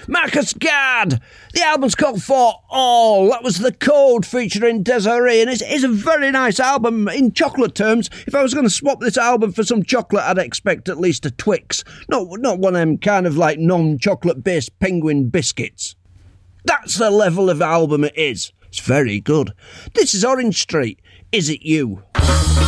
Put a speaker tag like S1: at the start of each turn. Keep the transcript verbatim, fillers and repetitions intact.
S1: Marcus Gard! The album's called For All. That was The Code featuring Desiree, and it's, it's a very nice album in chocolate terms. If I was going to swap this album for some chocolate, I'd expect at least a Twix. Not, not one of them kind of like non-chocolate based penguin biscuits. That's the level of album it is. It's very good. This is Orange Street. Is It You?